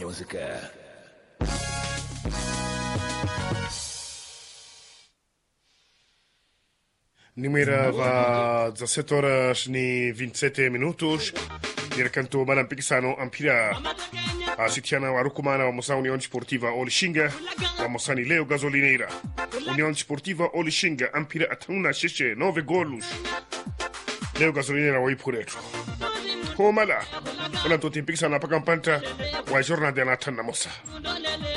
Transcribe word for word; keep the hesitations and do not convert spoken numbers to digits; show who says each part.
Speaker 1: música.
Speaker 2: Numerava dezessete horas ni vinte e sete minutos. Nel canto Malampikisano Ampira. A sitiana wa rukumana wa Mosa União Desportiva Olishinga. Wa Mosani Leo Gasolineira. União Desportiva Olishinga Ampira atuna sheshe nove golos. Leo Gasolineira wa Ipuretro. Komala. Ona to timpikisana pa kampanta wa jornada na tanna Mosa.